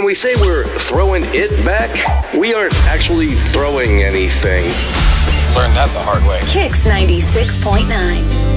we say we're throwing it back, we aren't actually throwing anything. Learned that the hard way. Kicks 96.9.